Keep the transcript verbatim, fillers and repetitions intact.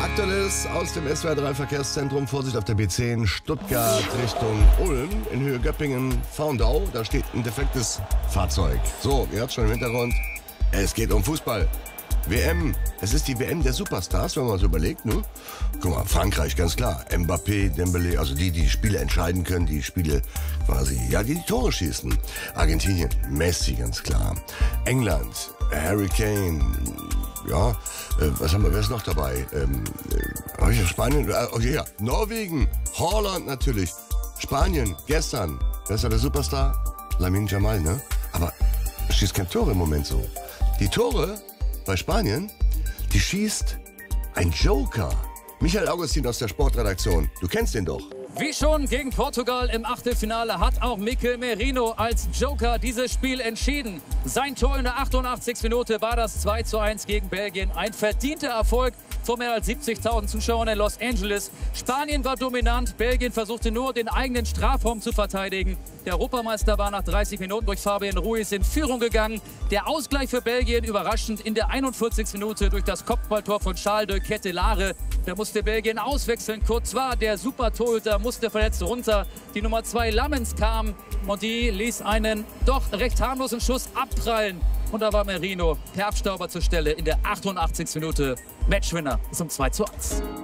Aktuelles aus dem S W R drei Verkehrszentrum. Vorsicht auf der B zehn Stuttgart Richtung Ulm in Höhe Göppingen-Faundau. Da steht ein defektes Fahrzeug. So, ihr hört schon im Hintergrund, es geht um Fußball. W M, es ist die W M der Superstars, wenn man so überlegt, ne? Guck mal, Frankreich, ganz klar. Mbappé, Dembélé, also die, die die Spiele entscheiden können, die Spiele quasi, ja, die die Tore schießen. Argentinien, Messi, ganz klar. England, Harry Kane, ja, äh, was haben wir, wer ist noch dabei? Ähm, äh, hab ich Spanien, äh, okay, ja, Norwegen, Holland natürlich. Spanien, gestern, wer ist da der Superstar? Lamine Yamal, ne? Aber schießt kein Tor im Moment so. Die Tore bei Spanien, die schießt ein Joker. Michael Augustin aus der Sportredaktion. Du kennst den doch. Wie schon gegen Portugal im Achtelfinale hat auch Mikel Merino als Joker dieses Spiel entschieden. Sein Tor in der achtundachtzigsten Minute war das zwei zu eins gegen Belgien. Ein verdienter Erfolg vor mehr als siebzigtausend Zuschauern in Los Angeles. Spanien war dominant, Belgien versuchte nur, den eigenen Strafraum zu verteidigen. Der Europameister war nach dreißig Minuten durch Fabian Ruiz in Führung gegangen. Der Ausgleich für Belgien überraschend in der einundvierzigsten Minute durch das Kopfballtor von Charles de Ketelaere. Da musste Belgien auswechseln. Courtois, der Super-Torhüter, musste verletzt runter. Die Nummer zwei Lammens kam und die ließ einen doch recht harmlosen Schuss abprallen. Und da war Merino per Abstauber zur Stelle in der achtundachtzigsten Minute. Matchwinner zum zwei zu eins.